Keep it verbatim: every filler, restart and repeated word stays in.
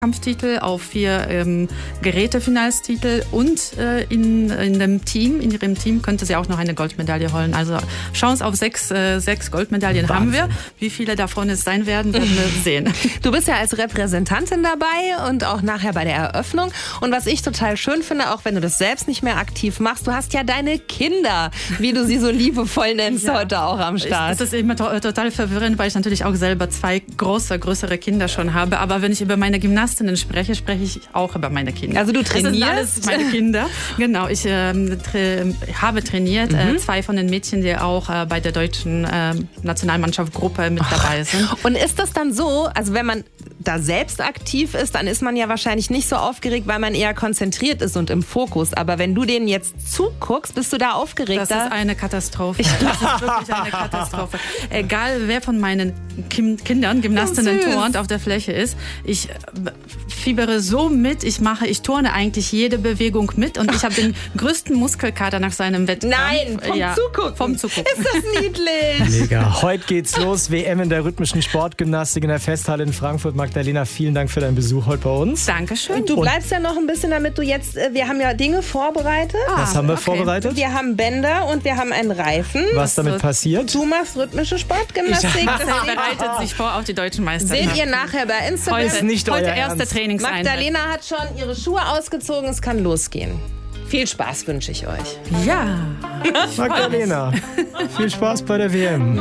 Kampftitel, auf vier ähm, Gerätefinalstitel und äh, in, in dem Team, in ihrem Team könnte sie auch noch eine Goldmedaille holen. Also Chance auf sechs, äh, sechs Goldmedaillen Wahnsinn. Haben wir. Wie viele davon es sein werden, werden wir sehen. Du bist ja als Repräsentantin dabei und auch nachher bei der Eröffnung. Und was ich total schön finde, auch wenn du das selbst nicht mehr aktiv machst, du hast ja deine Kinder, wie du sie so liebevoll nennst, ja. heute auch am Start. Ich, das ist immer to- total verwirrend, weil ich natürlich auch selber zwei große, größere Kinder schon habe. Aber wenn ich über meine Gymnastinnen spreche, spreche ich auch über meine Kinder. Also du trainierst? Das sind alles meine Kinder. Genau, ich ähm, tra- habe trainiert. Mhm. Äh, zwei von den Mädchen, die auch äh, bei der deutschen äh, Nationalmannschaftsgruppe mit dabei sind. Und ist das dann so, also wenn man da selbst aktiv ist, dann ist man ja wahrscheinlich nicht so aufgeregt, weil man eher konzentriert ist und im Fokus. Aber wenn du denen jetzt zuguckst, bist du da aufgeregt? Das ist eine Katastrophe. Das ist wirklich eine Katastrophe. Egal, wer von meinen Kim- Kindern Gymnastinnen oh, turnt auf der Fläche ist, ich fiebere so mit, ich mache, ich turne eigentlich jede Bewegung mit und ich habe den größten Muskelkater nach seinem Wettkampf. Nein, vom ja, Zugucken. Vom Zugucken. Ist das niedlich. Mega. Heute geht's los. W M in der rhythmischen Sportgymnastik in der Festhalle in Frankfurt. Magdalena, vielen Dank für deinen Besuch heute bei uns. Dankeschön. Du bleibst ja noch ein bisschen, damit du jetzt, wir haben ja Dinge vorbereitet. Was haben wir okay. vorbereitet? Wir haben Bänder und wir haben einen Reifen. Was damit passiert? Du machst rhythmische Sportgymnastik. Das bereitet sich vor auf die deutschen Meisterschaften. Seht ihr nachher bei Instagram. Ist nicht Heute euer erste Ernst. Trainingseinheit. Magdalena hat schon ihre Schuhe ausgezogen, es kann losgehen. Viel Spaß wünsche ich euch. Ja. Magdalena, viel Spaß bei der W M.